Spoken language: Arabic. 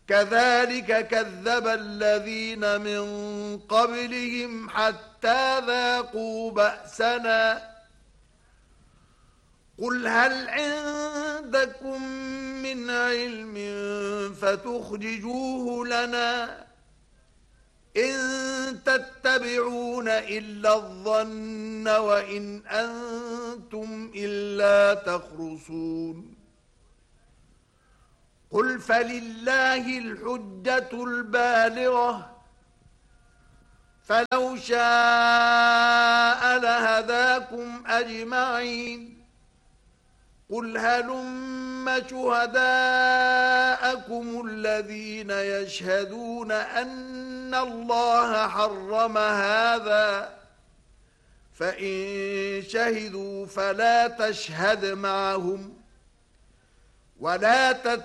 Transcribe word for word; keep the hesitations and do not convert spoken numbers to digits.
كذلك كذب الذين من قبلهم حتى ذاقوا بأسنا قل هل عندكم من علم فتخرجوه لنا إن تتبعون إلا الظن وإن أنتم إلا تخرصون قل فلله الحجة البالغة فلو شاء لهداكم أجمعين قل هلم شهداءكم الذين يشهدون أن الله حرم هذا فإن شهدوا فلا تشهد معهم ولا تتبعوا